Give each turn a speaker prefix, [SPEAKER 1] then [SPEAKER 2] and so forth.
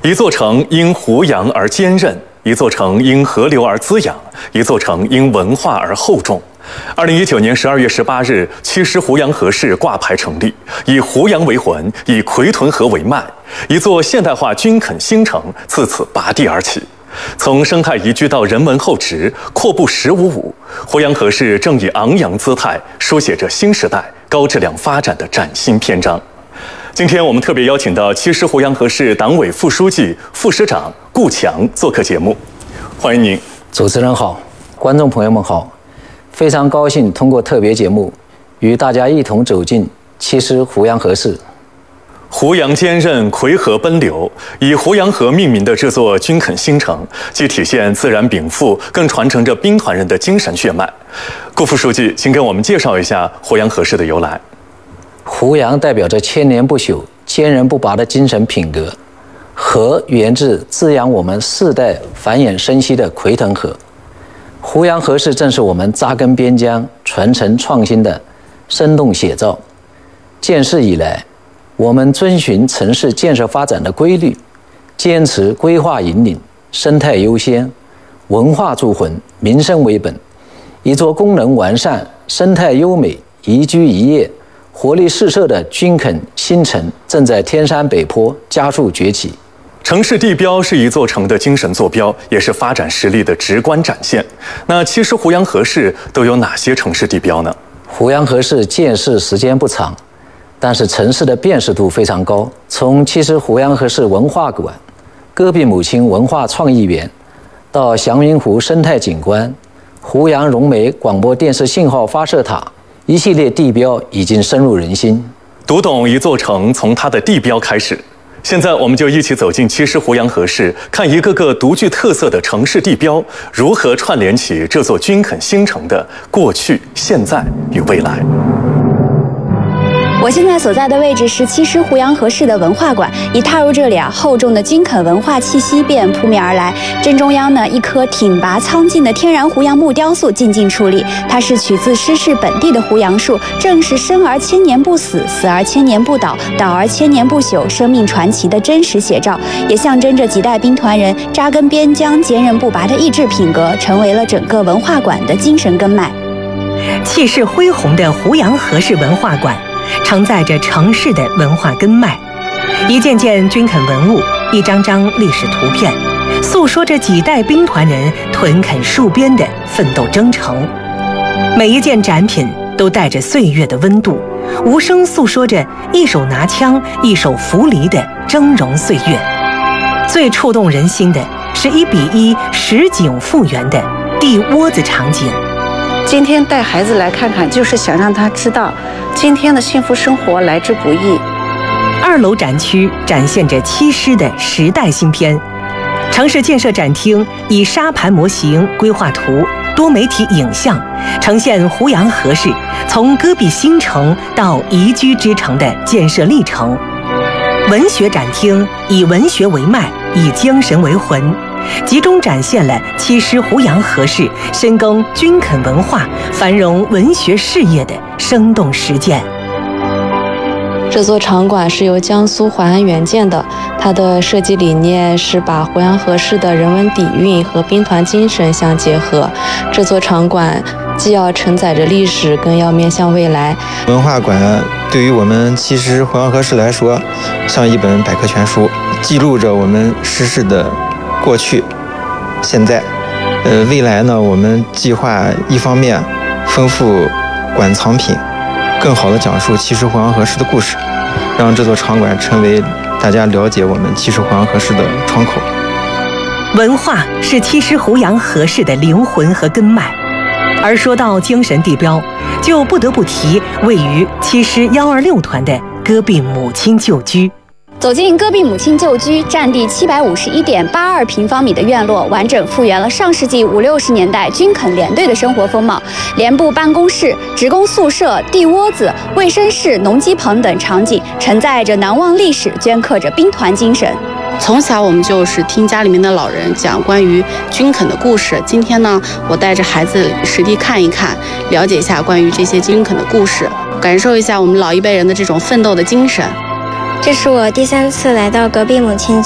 [SPEAKER 1] 一座城因胡杨而坚韧，一座城因河流而滋养，一座城因文化而厚重。2019年12月18日，七师胡杨河市挂牌成立，以胡杨为魂，以奎屯河为脉，一座现代化军垦新城自此拔地而起。从生态宜居到人文厚植，阔步1055，胡杨河市正以昂扬姿态书写着新时代高质量发展的崭新篇章。今天我们特别邀请到七师胡杨河市党委副书记、副市长顾强做客节目，欢迎您。
[SPEAKER 2] 主持人好，观众朋友们好，非常高兴通过特别节目与大家一同走进七师胡杨河市。
[SPEAKER 1] 胡杨坚韧，奎河奔流，以胡杨河命名的这座军垦新城，既体现自然禀赋，更传承着兵团人的精神血脉。顾副书记，请给我们介绍一下胡杨河市的由来。
[SPEAKER 2] 胡杨代表着千年不朽、坚韧不拔的精神品格，河源自滋养我们世代繁衍生息的奎屯河。胡杨河市正是我们扎根边疆、传承创新的生动写照。建市以来，我们遵循城市建设发展的规律，坚持规划引领、生态优先、文化铸魂、民生为本。一座功能完善、生态优美、宜居宜业、活力四射的军垦新城正在天山北坡加速崛起。
[SPEAKER 1] 城市地标是一座城的精神坐标，也是发展实力的直观展现。那七师胡杨河市都有哪些城市地标呢？
[SPEAKER 2] 胡杨河市建市时间不长，但是城市的辨识度非常高。从七师胡杨河市文化馆、戈壁母亲文化创意园，到祥云湖生态景观、胡杨融媒广播电视信号发射塔，一系列地标已经深入人心。
[SPEAKER 1] 读懂一座城，从它的地标开始。现在我们就一起走进七师胡杨河市，看一个个独具特色的城市地标如何串联起这座军垦新城的过去、现在与未来。
[SPEAKER 3] 我现在所在的位置是七师胡杨河市的文化馆，一踏入这里厚重的军垦文化气息便扑面而来。正中央呢，一棵挺拔苍劲的天然胡杨木雕塑静静矗立，它是取自诗市本地的胡杨树，正是生而千年不死，死而千年不倒，倒而千年不朽生命传奇的真实写照，也象征着几代兵团人扎根边疆、坚韧不拔的意志品格，成为了整个文化馆的精神根脉。
[SPEAKER 4] 气势恢宏的胡杨河市文化馆承载着城市的文化根脉，一件件军垦文物，一张张历史图片，诉说着几代兵团人屯垦戍边的奋斗征程。每一件展品都带着岁月的温度，无声诉说着一手拿枪一手扶犁的峥嵘岁月。最触动人心的是1比1实景复原的地窝子场景。
[SPEAKER 5] 今天带孩子来看看，就是想让他知道今天的幸福生活来之不易。
[SPEAKER 4] 2楼展区展现着七师的时代新篇，城市建设展厅以沙盘模型、规划图、多媒体影像呈现胡杨河市从戈壁新城到宜居之城的建设历程。文学展厅以文学为脉，以精神为魂，集中展现了七师胡杨河市深耕军垦文化、繁荣文学事业的生动实践。
[SPEAKER 6] 这座场馆是由江苏淮安援建的，它的设计理念是把胡杨河市的人文底蕴和兵团精神相结合。这座场馆既要承载着历史，更要面向未来。
[SPEAKER 7] 文化馆对于我们七师胡杨河市来说，像一本百科全书，记录着我们市市的过去、现在。未来呢，我们计划一方面丰富馆藏品，更好地讲述七师胡杨河市的故事，让这座场馆成为大家了解我们七师胡杨河市的窗口。
[SPEAKER 4] 文化是七师胡杨河市的灵魂和根脉，而说到精神地标，就不得不提位于七师126团的戈壁母亲旧居。
[SPEAKER 3] 走进戈壁母亲旧居，占地751.82平方米的院落，完整复原了上世纪50、60年代军垦连队的生活风貌。连部办公室、职工宿舍、地窝子、卫生室、农机棚等场景，承载着难忘历史，镌刻着兵团精神。
[SPEAKER 5] 从小我们就是听家里面的老人讲关于军垦的故事。今天呢，我带着孩子实地看一看，了解一下关于这些军垦的故事，感受一下我们老一辈人的这种奋斗的精神。
[SPEAKER 8] 这是我第3次来到戈壁母亲